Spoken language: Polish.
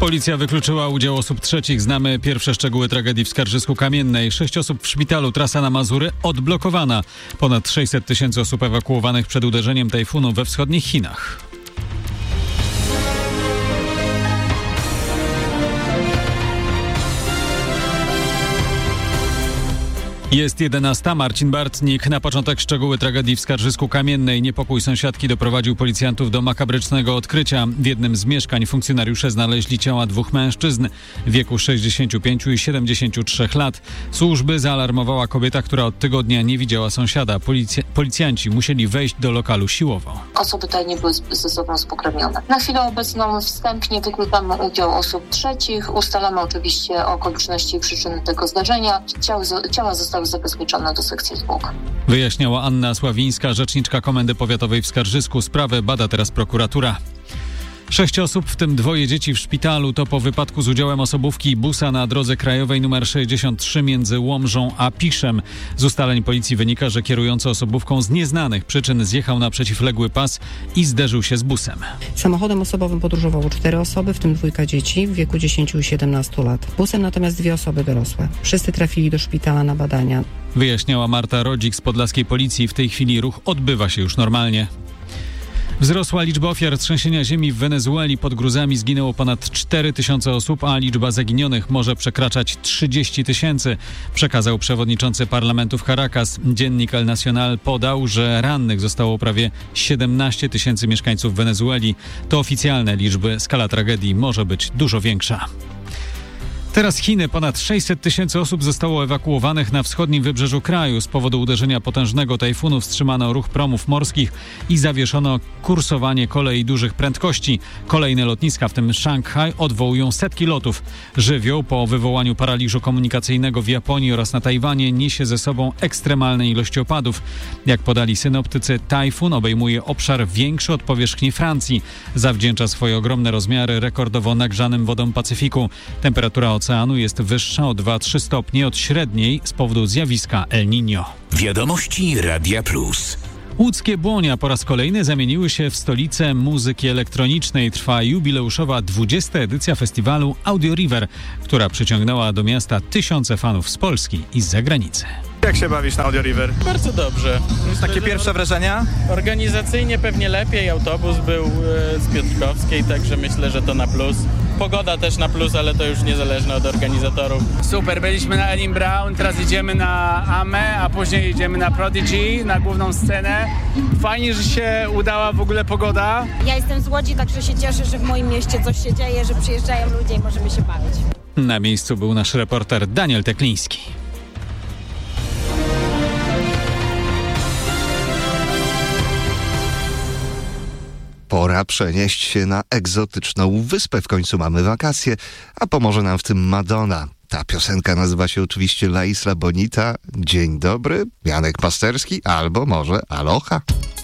Policja wykluczyła udział osób trzecich. Znamy pierwsze szczegóły tragedii w Skarżysku-Kamiennej. 6 osób w szpitalu, trasa na Mazury odblokowana. Ponad 600 000 osób ewakuowanych przed uderzeniem tajfunu we wschodnich Chinach. Jest 11. Marcin Bartnik. Na początek szczegóły tragedii w Skarżysku-Kamiennej. Niepokój sąsiadki doprowadził policjantów do makabrycznego odkrycia. W jednym z mieszkań funkcjonariusze znaleźli ciała 2 mężczyzn w wieku 65 i 73 lat. Służby zaalarmowała kobieta, która od tygodnia nie widziała sąsiada. Policjanci musieli wejść do lokalu siłowo. Osoby te nie były ze sobą spokrewnione. Na chwilę obecną wstępnie wykluczamy udział osób trzecich. Ustalamy oczywiście okoliczności i przyczyny tego zdarzenia. Ciała zostały zabezpieczone do sekcji zwłok. Wyjaśniała Anna Sławińska, rzeczniczka Komendy Powiatowej w Skarżysku. Sprawę bada teraz prokuratura. 6 osób, w tym 2 dzieci w szpitalu. To po wypadku z udziałem osobówki i busa na drodze krajowej nr 63 między Łomżą a Piszem. Z ustaleń policji wynika, że kierujący osobówką z nieznanych przyczyn zjechał na przeciwległy pas i zderzył się z busem. Samochodem osobowym podróżowało 4 osoby, w tym 2 dzieci w wieku 10 i 17 lat. Busem natomiast 2 osoby dorosłe. Wszyscy trafili do szpitala na badania. Wyjaśniała Marta Rodzik z podlaskiej policji. W tej chwili ruch odbywa się już normalnie. Wzrosła liczba ofiar trzęsienia ziemi w Wenezueli. Pod gruzami zginęło ponad 4000 osób, a liczba zaginionych może przekraczać 30 000, przekazał przewodniczący parlamentu w Caracas. Dziennik El Nacional podał, że rannych zostało prawie 17 000 mieszkańców Wenezueli. To oficjalne liczby, skala tragedii może być dużo większa. Teraz Chiny. Ponad 600 000 osób zostało ewakuowanych na wschodnim wybrzeżu kraju. Z powodu uderzenia potężnego tajfunu wstrzymano ruch promów morskich i zawieszono kursowanie kolei dużych prędkości. Kolejne lotniska, w tym Szanghaj, odwołują setki lotów. Żywioł po wywołaniu paraliżu komunikacyjnego w Japonii oraz na Tajwanie niesie ze sobą ekstremalne ilości opadów. Jak podali synoptycy, tajfun obejmuje obszar większy od powierzchni Francji. Zawdzięcza swoje ogromne rozmiary rekordowo nagrzanym wodom Pacyfiku. Temperatura oceanu jest wyższa o 2-3 stopnie od średniej z powodu zjawiska El Niño. Wiadomości Radia Plus. Łódzkie Błonia po raz kolejny zamieniły się w stolicę muzyki elektronicznej. Trwa jubileuszowa 20. edycja festiwalu Audio River, która przyciągnęła do miasta tysiące fanów z Polski i z zagranicy. Jak się bawisz na Audio River? Bardzo dobrze. Myślę, Takie pierwsze wrażenia? Organizacyjnie pewnie lepiej. Autobus był z Piotrkowskiej, także myślę, że to na plus. Pogoda też na plus, ale to już niezależne od organizatorów. Super, byliśmy na Elim Brown, teraz idziemy na AME, a później idziemy na Prodigy, na główną scenę. Fajnie, że się udała w ogóle pogoda. Ja jestem z Łodzi, także się cieszę, że w moim mieście coś się dzieje, że przyjeżdżają ludzie i możemy się bawić. Na miejscu był nasz reporter Daniel Tekliński. Pora przenieść się na egzotyczną wyspę. W końcu mamy wakacje, a pomoże nam w tym Madonna. Ta piosenka nazywa się oczywiście La Isla Bonita. Dzień dobry, Janek Pasterski, albo może Aloha.